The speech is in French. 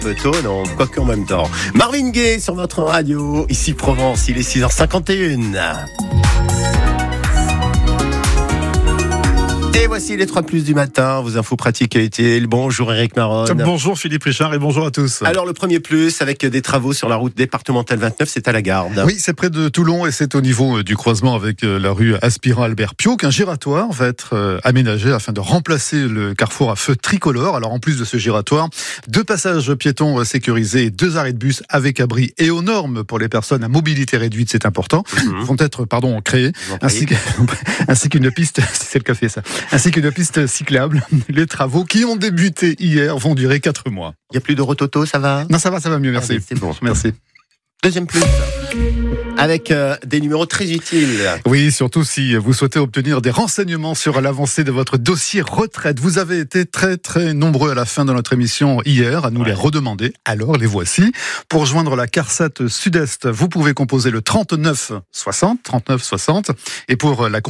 peu tôt, non, quoique en même temps. Marvin Gaye sur votre radio, ici Provence, il est 6h51. Et voici les 3 plus du matin, vos infos pratiques et utiles. Bonjour Eric Maron. Bonjour Philippe Richard et bonjour à tous. Alors le premier plus, avec des travaux sur la route départementale 29, c'est à la Garde. Oui, c'est près de Toulon et c'est au niveau du croisement avec la rue Aspirant-Albert Pio qu'un giratoire va être aménagé afin de remplacer le carrefour à feu tricolore. Alors en plus de ce giratoire, 2 passages piétons sécurisés et 2 arrêts de bus avec abri et aux normes pour les personnes à mobilité réduite, c'est important, vont être créés, ainsi qu'une piste, c'est le café ça, ainsi qu'une piste cyclable. Les travaux qui ont débuté hier vont durer 4 mois. Il n'y a plus de rototo, ça va ? Non, ça va mieux, merci. Allez, c'est bon. Merci. Deuxième plus, avec des numéros très utiles. Oui, surtout si vous souhaitez obtenir des renseignements sur l'avancée de votre dossier retraite. Vous avez été très très nombreux à la fin de notre émission hier à nous les redemander. Alors les voici. Pour joindre la CARSAT Sud-Est, vous pouvez composer le 39 60 et pour la